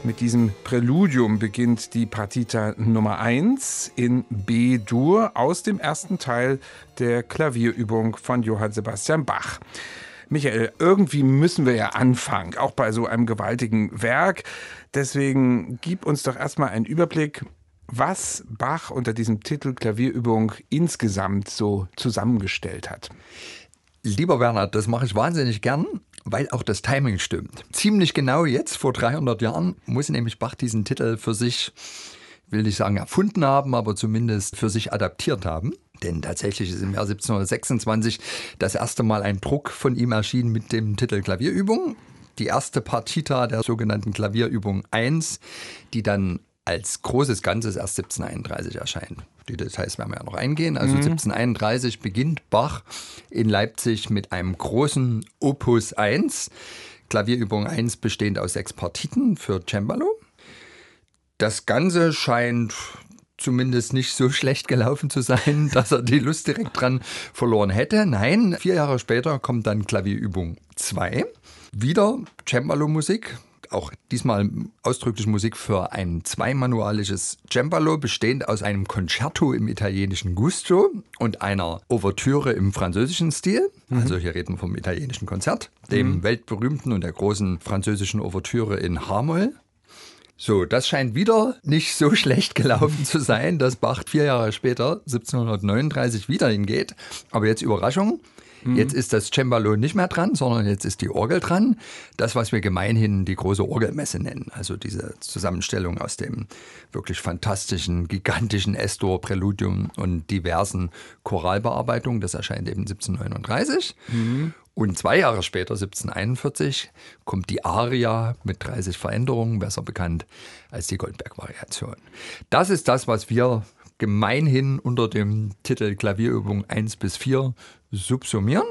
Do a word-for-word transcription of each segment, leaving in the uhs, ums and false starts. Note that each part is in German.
Mit diesem Präludium beginnt die Partita Nummer eins in B-Dur aus dem ersten Teil der Klavierübung von Johann Sebastian Bach. Michael, irgendwie müssen wir ja anfangen, auch bei so einem gewaltigen Werk. Deswegen gib uns doch erstmal einen Überblick, was Bach unter diesem Titel Klavierübung insgesamt so zusammengestellt hat. Lieber Werner, das mache ich wahnsinnig gern, weil auch das Timing stimmt. Ziemlich genau jetzt, vor dreihundert Jahren, muss nämlich Bach diesen Titel für sich, will nicht sagen erfunden haben, aber zumindest für sich adaptiert haben. Denn tatsächlich ist im Jahr siebzehnhundertsechsundzwanzig das erste Mal ein Druck von ihm erschienen mit dem Titel Klavierübung. Die erste Partita der sogenannten Klavierübung eins, die dann als großes Ganzes erst siebzehnhunderteinunddreißig erscheint. Die Details werden wir ja noch eingehen. Also mhm. siebzehnhunderteinunddreißig beginnt Bach in Leipzig mit einem großen Opus eins. Klavierübung eins bestehend aus sechs Partiten für Cembalo. Das Ganze scheint zumindest nicht so schlecht gelaufen zu sein, dass er die Lust direkt dran verloren hätte. Nein, vier Jahre später kommt dann Klavierübung zwei. Wieder Cembalo-Musik. Auch diesmal ausdrücklich Musik für ein zweimanualisches Cembalo, bestehend aus einem Concerto im italienischen Gusto und einer Ouvertüre im französischen Stil. Mhm. Also hier reden wir vom italienischen Konzert, dem mhm. weltberühmten und der großen französischen Ouvertüre in H-Moll. So, das scheint wieder nicht so schlecht gelaufen zu sein, dass Bach vier Jahre später, siebzehnhundertneununddreißig, wieder hingeht. Aber jetzt Überraschung. Jetzt ist das Cembalo nicht mehr dran, sondern jetzt ist die Orgel dran. Das, was wir gemeinhin die große Orgelmesse nennen. Also diese Zusammenstellung aus dem wirklich fantastischen, gigantischen S-Dur-Präludium und diversen Choralbearbeitungen. Das erscheint eben siebzehnhundertneununddreißig. Mhm. Und zwei Jahre später, siebzehnhunderteinundvierzig, kommt die Aria mit dreißig Veränderungen, besser bekannt als die Goldberg-Variation. Das ist das, was wir gemeinhin unter dem Titel Klavierübung eins bis vier subsumieren.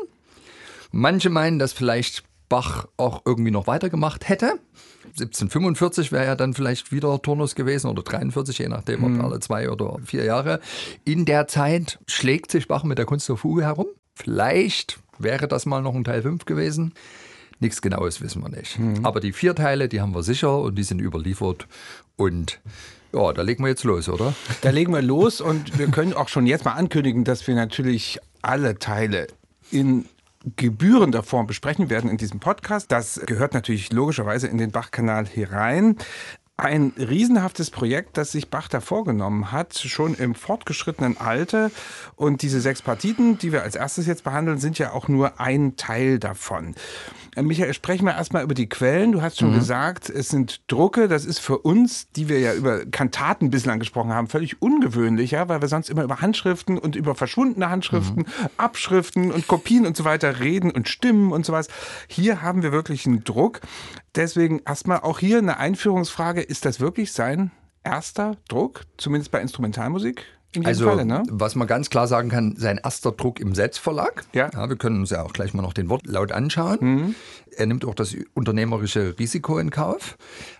Manche meinen, dass vielleicht Bach auch irgendwie noch weitergemacht hätte. siebzehnhundertfünfundvierzig wäre ja dann vielleicht wieder Turnus gewesen oder dreiundvierzig, je nachdem, ob alle zwei oder vier Jahre. In der Zeit schlägt sich Bach mit der Kunst der Fuge herum. Vielleicht wäre das mal noch ein Teil fünf gewesen. Nichts Genaues wissen wir nicht. Mhm. Aber die vier Teile, die haben wir sicher und die sind überliefert. Und ja, da legen wir jetzt los, oder? Da legen wir los und wir können auch schon jetzt mal ankündigen, dass wir natürlich alle Teile in gebührender Form besprechen werden in diesem Podcast. Das gehört natürlich logischerweise in den Bach-Kanal herein. Ein riesenhaftes Projekt, das sich Bach da vorgenommen hat, schon im fortgeschrittenen Alter. Und diese sechs Partiten, die wir als erstes jetzt behandeln, sind ja auch nur ein Teil davon. Michael, sprechen wir erstmal über die Quellen. Du hast schon mhm. gesagt, es sind Drucke. Das ist für uns, die wir ja über Kantaten bislang gesprochen haben, völlig ungewöhnlich, ja, weil wir sonst immer über Handschriften und über verschwundene Handschriften, mhm. Abschriften und Kopien und so weiter reden und Stimmen und sowas. Hier haben wir wirklich einen Druck. Deswegen erstmal auch hier eine Einführungsfrage. Ist das wirklich sein erster Druck, zumindest bei Instrumentalmusik? In jedem also, Falle, ne? Was man ganz klar sagen kann, sein erster Druck im Setz-Verlag. Ja. Ja, wir können uns ja auch gleich mal noch den Wortlaut anschauen. Mhm. Er nimmt auch das unternehmerische Risiko in Kauf.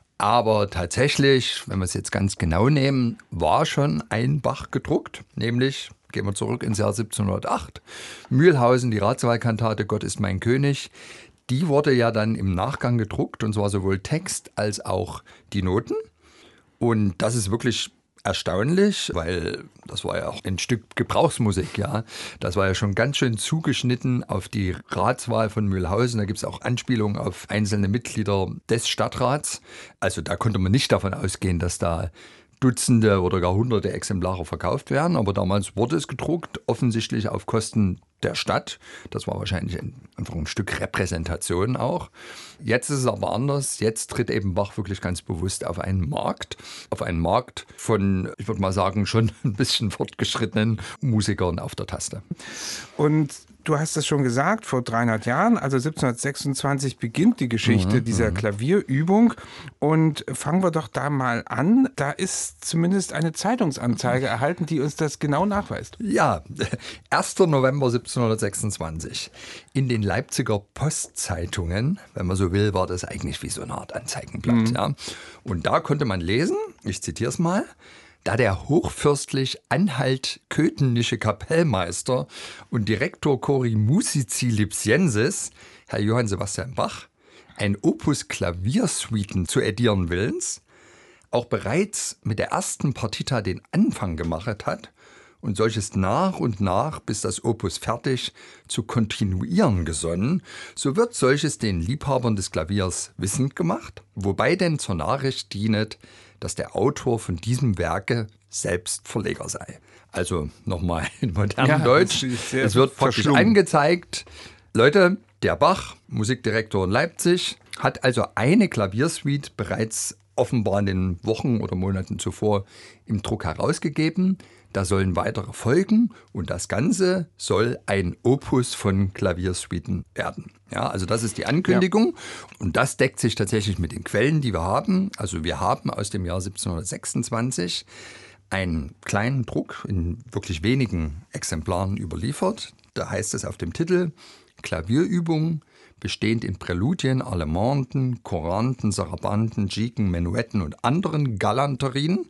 Aber tatsächlich, wenn wir es jetzt ganz genau nehmen, war schon ein Bach gedruckt, nämlich, gehen wir zurück ins Jahr siebzehnhundertacht, Mühlhausen, die Ratswahlkantate Gott ist mein König. Die wurde ja dann im Nachgang gedruckt, und zwar sowohl Text als auch die Noten. Und das ist wirklich erstaunlich, weil das war ja auch ein Stück Gebrauchsmusik, ja. Das war ja schon ganz schön zugeschnitten auf die Ratswahl von Mühlhausen. Da gibt es auch Anspielungen auf einzelne Mitglieder des Stadtrats. Also da konnte man nicht davon ausgehen, dass da Dutzende oder gar hunderte Exemplare verkauft werden. Aber damals wurde es gedruckt, offensichtlich auf Kosten der Stadt. Das war wahrscheinlich ein, einfach ein Stück Repräsentation auch. Jetzt ist es aber anders. Jetzt tritt eben Bach wirklich ganz bewusst auf einen Markt. Auf einen Markt von, ich würde mal sagen, schon ein bisschen fortgeschrittenen Musikern auf der Taste. Und du hast es schon gesagt, vor dreihundert Jahren, also siebzehnhundertsechsundzwanzig, beginnt die Geschichte mhm, dieser Klavierübung. Und fangen wir doch da mal an. Da ist zumindest eine Zeitungsanzeige erhalten, die uns das genau nachweist. Ja, erster November siebzehnhundertsechsundzwanzig. In den Leipziger Postzeitungen, wenn man so will, war das eigentlich wie so eine Art Anzeigenblatt. Mhm. Ja. Und da konnte man lesen, ich zitiere es mal, da der hochfürstlich anhalt-köthenische Kapellmeister und Direktor Chori Musici Lipsiensis, Herr Johann Sebastian Bach, ein Opus Klaviersuiten zu edieren willens, auch bereits mit der ersten Partita den Anfang gemacht hat und solches nach und nach, bis das Opus fertig, zu kontinuieren gesonnen, so wird solches den Liebhabern des Klaviers wissend gemacht, wobei denn zur Nachricht dienet, dass der Autor von diesem Werke selbst Verleger sei. Also nochmal in modernem Ja, Deutsch, es wird praktisch angezeigt, Leute, der Bach, Musikdirektor in Leipzig, hat also eine Klaviersuite bereits offenbar in den Wochen oder Monaten zuvor im Druck herausgegeben. Da sollen weitere folgen und das Ganze soll ein Opus von Klaviersuiten werden. Ja, also das ist die Ankündigung ja. Und das deckt sich tatsächlich mit den Quellen, die wir haben. Also wir haben aus dem Jahr siebzehnhundertsechsundzwanzig einen kleinen Druck in wirklich wenigen Exemplaren überliefert. Da heißt es auf dem Titel Klavierübung, bestehend in Präludien, Allemanden, Couranten, Sarabanten, Gigen, Menuetten und anderen Galanterien,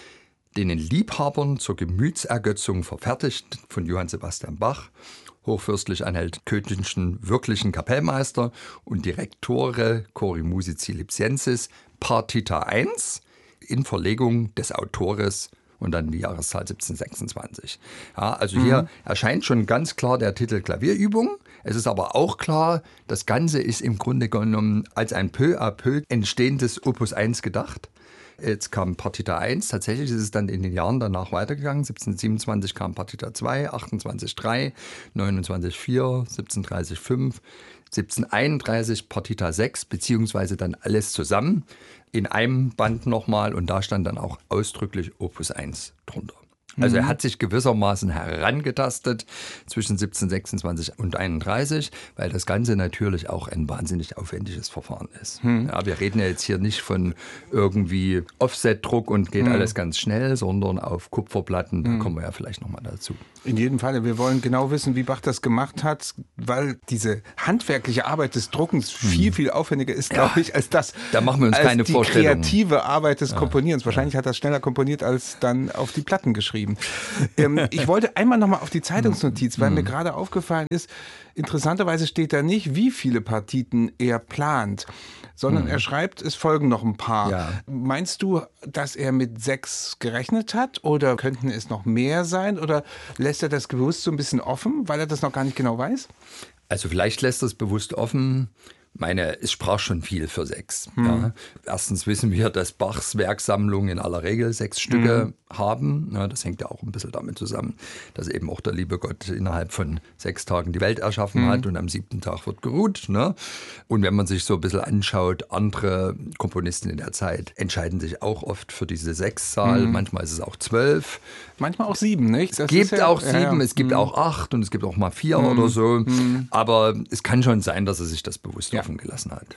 denen Liebhabern zur Gemütsergötzung verfertigt von Johann Sebastian Bach, hochfürstlich anhalt-köthenschen wirklichen Kapellmeister und Direktore Chori Musici Lipsiensis, Partita eins, in Verlegung des Autores und dann die Jahreszahl siebzehnhundertsechsundzwanzig. Ja, also hier mhm. erscheint schon ganz klar der Titel Klavierübung. Es ist aber auch klar, das Ganze ist im Grunde genommen als ein peu à peu entstehendes Opus eins gedacht. Jetzt kam Partita eins, tatsächlich ist es dann in den Jahren danach weitergegangen. siebzehnhundertsiebenundzwanzig kam Partita zwei, achtundzwanzig drei, neunundzwanzig vier, siebzehnhundertdreißig fünf, siebzehnhunderteinunddreißig Partita sechs, beziehungsweise dann alles zusammen in einem Band nochmal und da stand dann auch ausdrücklich Opus eins drunter. Also er hat sich gewissermaßen herangetastet zwischen siebzehnhundertsechsundzwanzig und einunddreißig, weil das Ganze natürlich auch ein wahnsinnig aufwendiges Verfahren ist. Hm. Ja, wir reden ja jetzt hier nicht von irgendwie Offset-Druck und geht hm. alles ganz schnell, sondern auf Kupferplatten, da hm. kommen wir ja vielleicht nochmal dazu. In jedem Fall, wir wollen genau wissen, wie Bach das gemacht hat, weil diese handwerkliche Arbeit des Druckens viel, viel aufwendiger ist, glaube ja, ich, als das, da machen wir uns als keine die Vorstellung. kreative Arbeit des ja. Komponierens. Wahrscheinlich ja. hat er schneller komponiert, als dann auf die Platten geschrieben. ähm, ich wollte einmal nochmal auf die Zeitungsnotiz, weil mir gerade aufgefallen ist, interessanterweise steht da nicht, wie viele Partiten er plant, sondern mhm. er schreibt, es folgen noch ein paar. Ja. Meinst du, dass er mit sechs gerechnet hat oder könnten es noch mehr sein oder lässt er das bewusst so ein bisschen offen, weil er das noch gar nicht genau weiß? Also vielleicht lässt er es bewusst offen. Ich meine, es sprach schon viel für sechs. Hm. Ja. Erstens wissen wir, dass Bachs Werksammlungen in aller Regel sechs Stücke hm. haben. Ja, das hängt ja auch ein bisschen damit zusammen, dass eben auch der liebe Gott innerhalb von sechs Tagen die Welt erschaffen hm. hat und am siebten Tag wird geruht. Ne? Und wenn man sich so ein bisschen anschaut, andere Komponisten in der Zeit entscheiden sich auch oft für diese Sechszahl. Hm. Manchmal ist es auch zwölf. Manchmal auch sieben, nicht? Es gibt ja, auch sieben, ja, ja. es gibt hm. auch acht und es gibt auch mal vier hm. oder so. Hm. Aber es kann schon sein, dass er sich das bewusst ja. gelassen hat.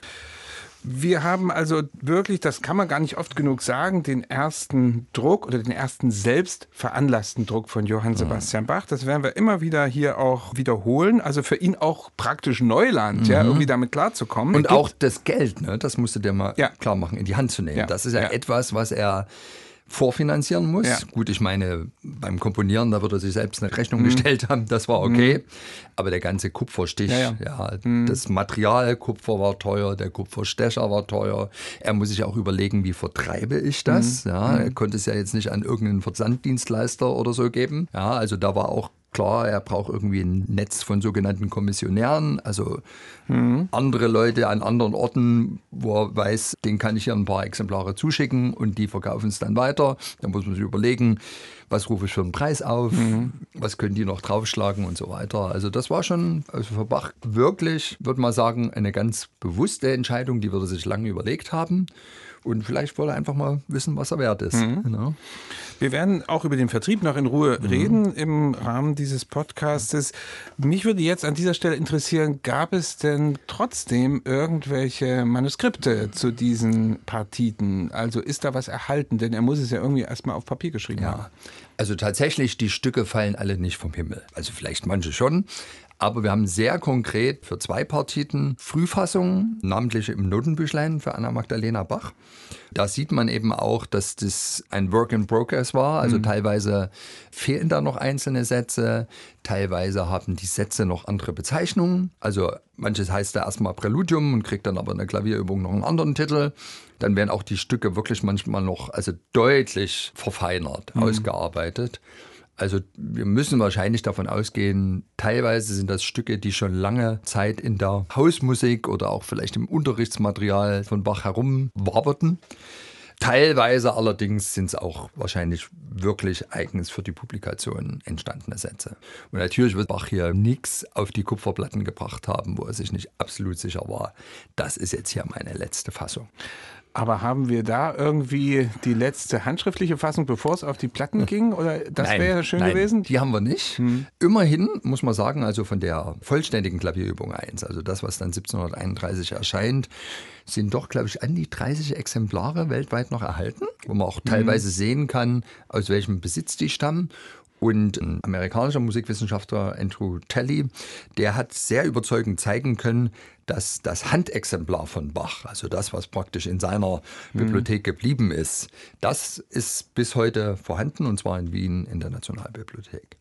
Wir haben also wirklich, das kann man gar nicht oft genug sagen, den ersten Druck oder den ersten selbst veranlassten Druck von Johann Sebastian Bach. Das werden wir immer wieder hier auch wiederholen. Also für ihn auch praktisch Neuland, mhm. ja, irgendwie damit klarzukommen. Und auch das Geld, ne, das musst du dir mal ja. klar machen, in die Hand zu nehmen. Ja. Das ist ja, ja etwas, was er vorfinanzieren muss. Ja. Gut, ich meine, beim Komponieren, da wird er sich selbst eine Rechnung mhm. gestellt haben, das war okay. Mhm. Aber der ganze Kupferstich, ja, ja. ja mhm. das Material Kupfer war teuer, der Kupferstecher war teuer. Er muss sich auch überlegen, wie vertreibe ich das? Mhm. Ja, er konnte es ja jetzt nicht an irgendeinen Versanddienstleister oder so geben. Ja, also da war auch klar, er braucht irgendwie ein Netz von sogenannten Kommissionären, also mhm. andere Leute an anderen Orten, wo er weiß, denen kann ich hier ein paar Exemplare zuschicken und die verkaufen es dann weiter. Da muss man sich überlegen, was rufe ich für einen Preis auf, mhm. was können die noch draufschlagen und so weiter. Also das war schon also für Bach wirklich, würde man sagen, eine ganz bewusste Entscheidung, die würde er sich lange überlegt haben. Und vielleicht wollte er einfach mal wissen, was er wert ist. Mhm. Genau. Wir werden auch über den Vertrieb noch in Ruhe mhm. reden im Rahmen dieses Podcastes. Mich würde jetzt an dieser Stelle interessieren, gab es denn trotzdem irgendwelche Manuskripte zu diesen Partiten? Also ist da was erhalten? Denn er muss es ja irgendwie erstmal auf Papier geschrieben ja. haben. Also tatsächlich, die Stücke fallen alle nicht vom Himmel. Also vielleicht manche schon. Aber wir haben sehr konkret für zwei Partiten Frühfassungen, namentlich im Notenbüchlein für Anna Magdalena Bach. Da sieht man eben auch, dass das ein Work in Progress war. Also mhm. teilweise fehlen da noch einzelne Sätze, teilweise haben die Sätze noch andere Bezeichnungen. Also manches heißt da erstmal Präludium und kriegt dann aber in der Klavierübung noch einen anderen Titel. Dann werden auch die Stücke wirklich manchmal noch also deutlich verfeinert, mhm. ausgearbeitet. Also wir müssen wahrscheinlich davon ausgehen, teilweise sind das Stücke, die schon lange Zeit in der Hausmusik oder auch vielleicht im Unterrichtsmaterial von Bach herumwaberten. Teilweise allerdings sind es auch wahrscheinlich wirklich eigens für die Publikation entstandene Sätze. Und natürlich wird Bach hier nichts auf die Kupferplatten gebracht haben, wo er sich nicht absolut sicher war, das ist jetzt hier meine letzte Fassung. Aber haben wir da irgendwie die letzte handschriftliche Fassung, bevor es auf die Platten ging? Oder das wäre schön nein, gewesen? Die haben wir nicht. Hm. Immerhin muss man sagen, also von der vollständigen Klavierübung eins, also das, was dann siebzehnhunderteinunddreißig erscheint, sind doch, glaube ich, an die dreißig Exemplare weltweit noch erhalten, wo man auch teilweise hm. sehen kann, aus welchem Besitz die stammen. Und ein amerikanischer Musikwissenschaftler, Andrew Talley, der hat sehr überzeugend zeigen können, dass das Handexemplar von Bach, also das, was praktisch in seiner Bibliothek geblieben ist, das ist bis heute vorhanden, und zwar in Wien in der Nationalbibliothek.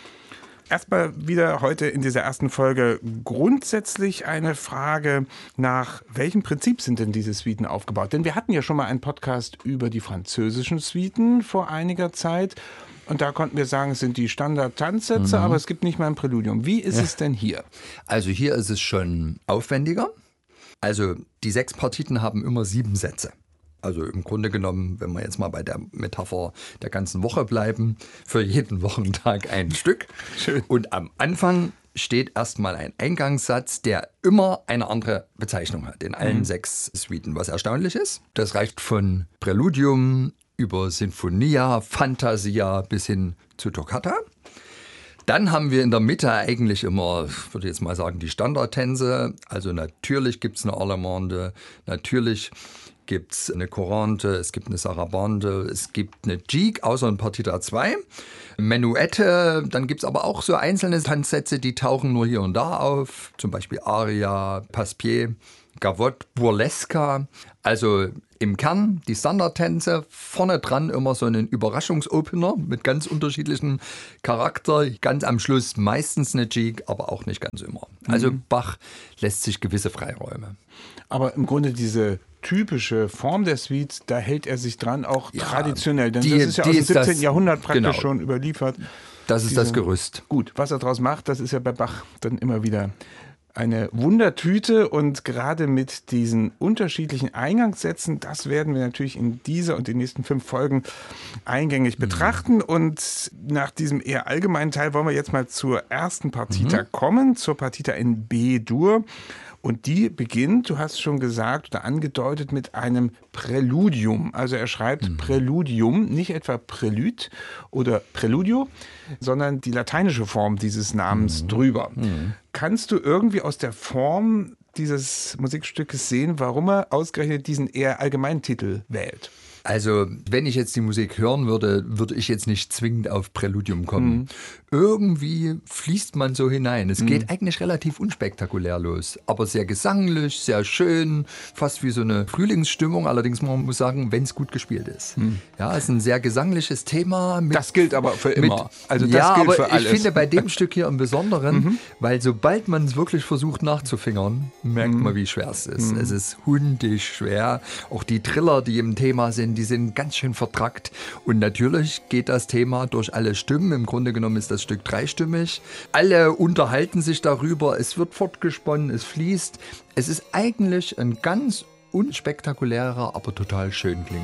Erstmal wieder heute in dieser ersten Folge grundsätzlich eine Frage, nach welchem Prinzip sind denn diese Suiten aufgebaut? Denn wir hatten ja schon mal einen Podcast über die französischen Suiten vor einiger Zeit. Und da konnten wir sagen, es sind die Standard-Tanzsätze, mhm. aber es gibt nicht mal ein Präludium. Wie ist ja. es denn hier? Also hier ist es schon aufwendiger. Also die sechs Partiten haben immer sieben Sätze. Also im Grunde genommen, wenn wir jetzt mal bei der Metapher der ganzen Woche bleiben, für jeden Wochentag ein Stück. Schön. Und am Anfang steht erstmal ein Eingangssatz, der immer eine andere Bezeichnung hat in allen mhm. sechs Suiten, was erstaunlich ist. Das reicht von Präludium über Sinfonia, Fantasia bis hin zu Toccata. Dann haben wir in der Mitte eigentlich immer, ich würde jetzt mal sagen, die Standardtänze. Also natürlich gibt es eine Allemande, natürlich gibt es eine Courante, es gibt eine Sarabande, es gibt eine Gigue, außer in Partita zwei. Menuette, dann gibt es aber auch so einzelne Tanzsätze, die tauchen nur hier und da auf. Zum Beispiel Aria, Passepied, Gavotte, Burlesca. Also im Kern die Standardtänze, vorne dran immer so einen Überraschungsopener mit ganz unterschiedlichem Charakter. Ganz am Schluss meistens eine Gigue, aber auch nicht ganz immer. Also mhm. Bach lässt sich gewisse Freiräume. Aber im Grunde diese typische Form der Suite, da hält er sich dran, auch ja, traditionell. Denn die, das ist ja aus dem siebzehnten das, Jahrhundert praktisch genau. schon überliefert. Das ist Diese, das Gerüst. Gut, was er daraus macht, das ist ja bei Bach dann immer wieder eine Wundertüte, und gerade mit diesen unterschiedlichen Eingangssätzen, das werden wir natürlich in dieser und den nächsten fünf Folgen eingängig betrachten. Mhm. Und nach diesem eher allgemeinen Teil wollen wir jetzt mal zur ersten Partita mhm. kommen, zur Partita in B-Dur. Und die beginnt, du hast schon gesagt oder angedeutet, mit einem Präludium. Also er schreibt mhm. Präludium, nicht etwa Prälude oder Präludio, sondern die lateinische Form dieses Namens mhm. drüber. Mhm. Kannst du irgendwie aus der Form dieses Musikstückes sehen, warum er ausgerechnet diesen eher allgemeinen Titel wählt? Also, wenn ich jetzt die Musik hören würde, würde ich jetzt nicht zwingend auf Präludium kommen. Mhm. Irgendwie fließt man so hinein. Es mhm. geht eigentlich relativ unspektakulär los, aber sehr gesanglich, sehr schön, fast wie so eine Frühlingsstimmung. Allerdings man muss sagen, wenn es gut gespielt ist. Mhm. Ja, es ist ein sehr gesangliches Thema. Mit, das gilt aber für immer. Mit, also das ja, gilt aber für alles. Ich finde bei dem Stück hier im Besonderen, mhm. weil sobald man es wirklich versucht nachzufingern, merkt mhm. man, wie schwer es ist. Mhm. Es ist hundisch schwer. Auch die Triller, die im Thema sind, die sind ganz schön vertrackt. Und natürlich geht das Thema durch alle Stimmen. Im Grunde genommen ist das Stück dreistimmig. Alle unterhalten sich darüber. Es wird fortgesponnen, es fließt. Es ist eigentlich ein ganz unspektakulärer, aber total schön klingender